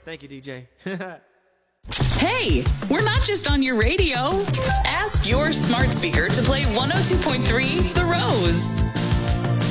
Thank you, DJ. Hey, we're not just on your radio. Ask your smart speaker to play 102.3 The Rose.